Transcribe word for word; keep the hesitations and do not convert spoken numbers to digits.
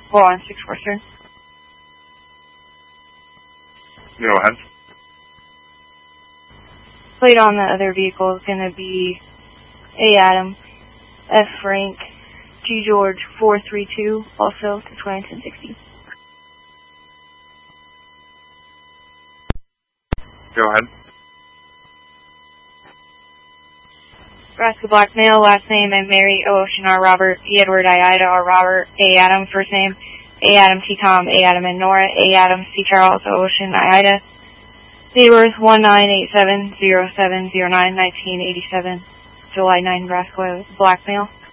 Hold on, six four, sir. Go ahead. Plate on the other vehicle is going to be A. Adam, F. Frank, G. George, four three two, also to twenty ten sixty. Go ahead. Nebraska Black male, last name M. Mary, O. Ocean, R. Robert, E. Edward, I. Ida, R. Robert, A. Adam, first name, A. Adam, T. Tom, A. Adam, and Nora, A. Adam, C. Charles, O. Ocean, I. Ida. Date of birth one nine eight seven zero seven zero nine nineteen eighty seven, July ninth, Nebraska Black male.